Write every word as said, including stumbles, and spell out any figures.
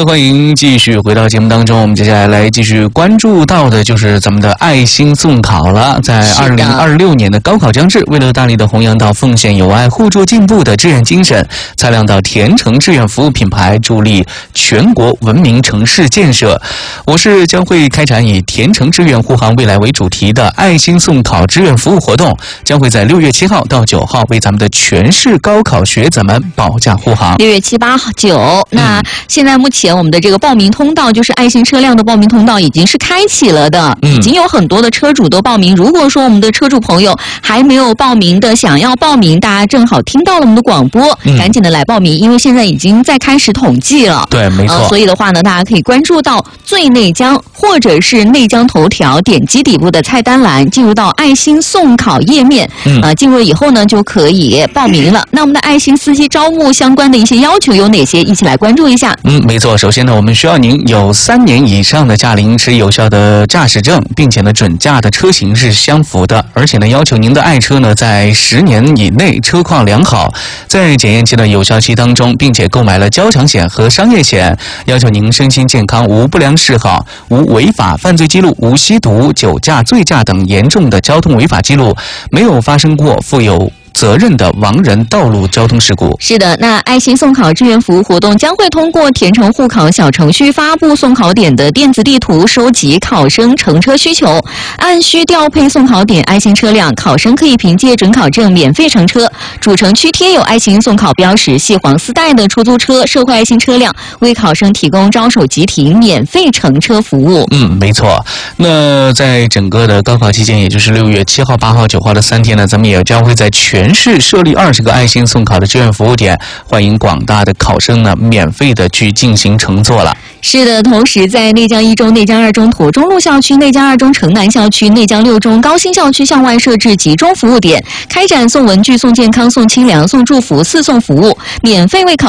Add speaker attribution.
Speaker 1: 欢迎继续回到节目当中。我们接下来来继续关注到的就是咱们的爱心送考了。在二零二六年的高考将至，为了大力的弘扬到奉献友爱、互助进步的志愿精神，擦亮到甜橙志愿服务品牌，助力全国文明城市建设。我市将会开展以甜橙志愿护航未来为主题的爱心送考志愿服务活动，将会在六月七号到九号为咱们的全市高考学子们保驾护航。
Speaker 2: 六月七八九，那现在目前我们的这个报名通道，就是爱心车辆的报名通道已经是开启了的，嗯、已经有很多的车主都报名。如果说我们的车主朋友还没有报名的，想要报名，大家正好听到了我们的广播，嗯、赶紧的来报名，因为现在已经在开始统计了。
Speaker 1: 对，没错。呃、
Speaker 2: 所以的话呢，大家可以关注到最内江或者是内江头条，点击底部的菜单栏，进入到爱心送考页面。嗯，呃，进入以后呢，就可以报名了。那我们的爱心司机招募相关的一些要求有哪些？一起来关注一下。
Speaker 1: 嗯，没错。首先呢，我们需要您有三年以上的驾龄，持有效的驾驶证，并且呢，准驾的车型是相符的，而且呢，要求您的爱车呢在十年以内车况良好，在检验期的有效期当中，并且购买了交强险和商业险，要求您身心健康，无不良嗜好，无违法犯罪记录，无吸毒、酒驾、醉驾等严重的交通违法记录，没有发生过负有责任的亡人道路交通事故。
Speaker 2: 是的，那爱心送考志愿服务活动将会通过甜橙护考小程序发布送考点的电子地图，收集考生乘车需求，按需调配送考点爱心车辆，考生可以凭借准考证免费乘车。主城区贴有爱心送考标识、系黄丝带的出租车、社会爱心车辆为考生提供招手即停免费乘车服务。
Speaker 1: 嗯，没错。那在整个的高考期间，也就是六月七号、八号、九号的三天呢，咱们也将会在全全市设立二十个爱心送考的志愿服务点，欢迎广大的考生呢免费的去进行乘坐了。
Speaker 2: 是的，同时在内江一中、内江二中妥中路校区、内江二中城南校区、内江六中高新校区向外设置集中服务点，开展送文具、送健康、送清凉、送祝福四送服务，免费为考